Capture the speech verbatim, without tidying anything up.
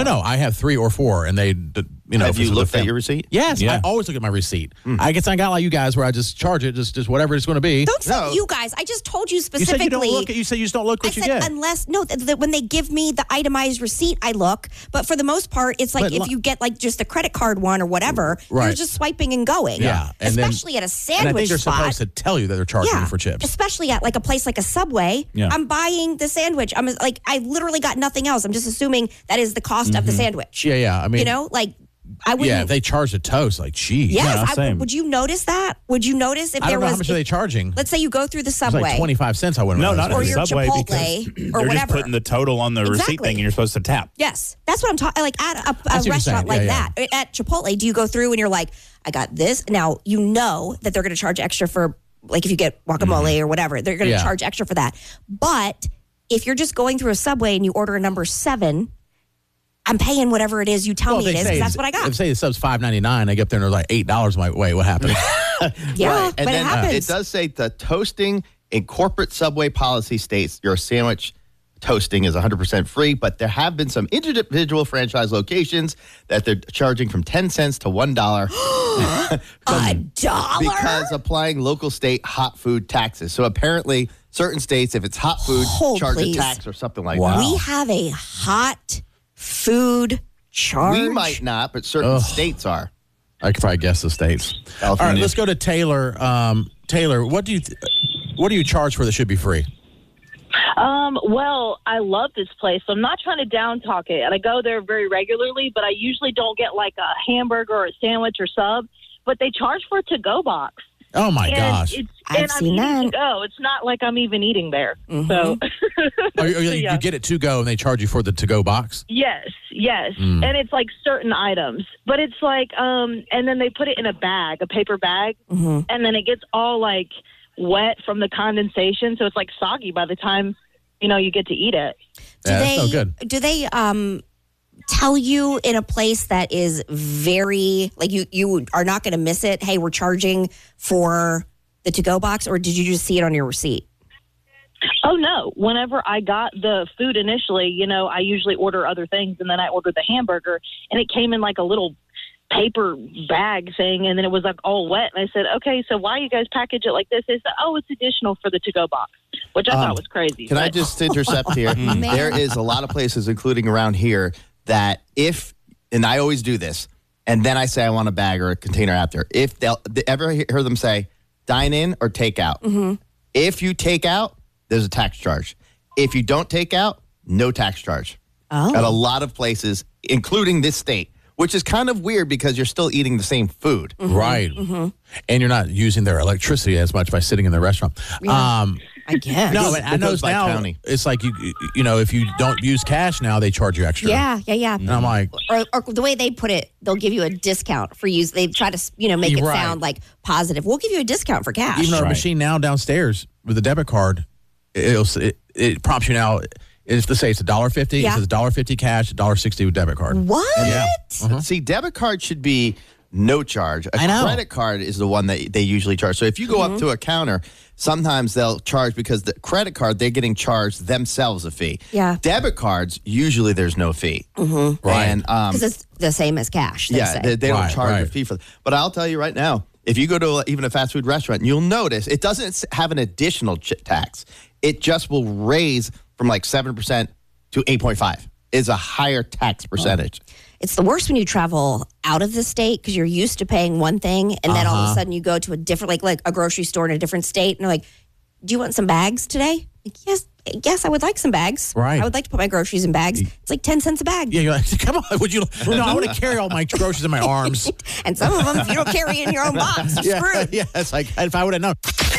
no. I have three or four, and they, you know. Have you looked at your receipt? Yes, Yeah. I always look at my receipt. Mm. I guess I got like you guys where I just charge it, just just whatever it's going to be. Don't say No. you guys. I just told you You specifically. said you don't look at. You said you just don't look what I you said get. unless no, th- th- when they give me the itemized receipt, I look. But for the most part, it's like But if li- you get like just a credit card one or whatever, you're Right. just swiping and going. Yeah, and then- especially at a and sandwich I think they're spot. supposed to tell you that they're charging yeah, you for chips. especially at like a place like a Subway. Yeah. I'm buying the sandwich. I'm like I literally got nothing else. I'm just assuming that is the cost of the sandwich. Yeah, yeah. I mean, You know, like I wouldn't. yeah. They charge the toast. Like, geez. Yes, Yeah, I, same. would you notice that? Would you notice if I there don't know was? how much are they charging. Let's say you go through the It's Subway. like twenty-five cents. I wouldn't No, know. not Or at the your Subway Chipotle because or they're whatever. just putting the total on the receipt Exactly. thing and you're supposed to tap. Yes, that's what I'm talking. Like at a, a what you're restaurant saying. like Yeah, that, at Chipotle, do you go through and you're like, I got this. Now you know that they're going to charge extra for, like, if you get guacamole or whatever, they're going to Yeah. charge extra for that. But if you're just going through a Subway and you order a number seven, I'm paying whatever it is you tell Well, me they it is say because that's it's- what I got. If say the sub's five ninety-nine, I get up there and they're like eight dollars. I'm like, wait, what happened? yeah, Right. but And it then uh, happens. it does say the toasting in corporate Subway policy states your sandwich toasting is one hundred percent free, but there have been some individual franchise locations that they're charging from ten cents to one dollar a dollar? because applying local state hot food taxes. So apparently, certain states, if it's hot food, Oh, charge please. a tax or something like Wow. We have a hot food charge. that. We might not, but certain states are. I could probably guess the states. All right, California. let's go to Taylor. Um, Taylor, what do you th- what do you charge for that should be free? Um, well, I love this place, so I'm not trying to down talk it. And I go there very regularly, but I usually don't get like a hamburger or a sandwich or sub. But they charge for a to-go box. Oh my and gosh! It's, I've and I'm seen eating that. to go. It's not like I'm even eating there. So, Oh, you, you- yeah. you get it to go, and they charge you for the to go box. yes, yes. Mm. And it's like certain items. But it's like, um, and then they put it in a bag, a paper bag, Mhm. and then it gets all like wet from the condensation. So it's like soggy by the time, you know, you get to eat it. Do Yeah, they, that's no good. Do they um tell you in a place that is very like you you are not going to miss it? Hey, we're charging for the to-go box, or did you just see it on your receipt? Oh, no. Whenever I got the food initially, you know, I usually order other things, and then I ordered the hamburger, and it came in like a little paper bag thing, and then it was like all wet. And I said, okay, so why you guys package it like this? They said, oh, it's additional for the to-go box, which I Um, thought was crazy. Can I but- just intercept here? Man. There is a lot of places, including around here, that if, and I always do this, and then I say I want a bag or a container after. If they'll they ever hear them say, dine in or take out. Mm-hmm. If you take out, there's a tax charge. If you don't take out, no tax charge. Oh. At a lot of places, including this state, which is kind of weird because you're still eating the same food. Right. Mm-hmm. And you're not using their electricity as much by sitting in the restaurant. Um, I guess. no, goes- but I it know goes by now county. it's like you you know if you don't use cash now they charge you extra. Yeah, yeah, yeah. And I'm like, Or, or the way they put it, they'll give you a discount for use. They try to, you know, make it Right. sound like positive. We'll give you a discount for cash. even our Right. machine now downstairs with a debit card, it'll it, it prompts you now. If let's say it's a dollar fifty, Yeah. it says a dollar fifty cash, a dollar sixty with debit card. What? Yeah. Uh-huh. See, debit card should be no charge. A I know. credit card is the one that they usually charge. So if you go Mm-hmm. up to a counter, sometimes they'll charge because the credit card, they're getting charged themselves a fee. Yeah. Debit cards, usually there's no fee. Mm-hmm. Right. And, um, Because it's the same as cash. They yeah, say. they, they don't Right, charge a right. fee for that. But I'll tell you right now, if you go to even a fast food restaurant, you'll notice it doesn't s- have an additional ch- tax. It just will raise from like seven percent to eight point five. It's a higher tax percentage. It's the worst when you travel out of the state because you're used to paying one thing, and then all of a Uh-huh. sudden you go to a different, like like a grocery store in a different state, and they're like, "Do you want some bags today?" Like, yes, yes, I would like some bags. Right. I would like to put my groceries in bags. It's like ten cents a bag, Yeah, you're like, come on, would you? No, I want to carry all my groceries in my arms. and some of them, if you don't carry in your own box, you're Yeah, screwed. yeah. It's like if I would have known.